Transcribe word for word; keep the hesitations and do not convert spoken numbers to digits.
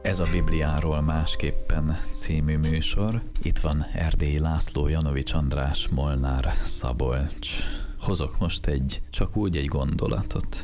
Ez a Bibliáról másképpen című műsor. Itt van Erdélyi László, Janovics András, Molnár Szabolcs. Hozok most egy, csak úgy egy gondolatot.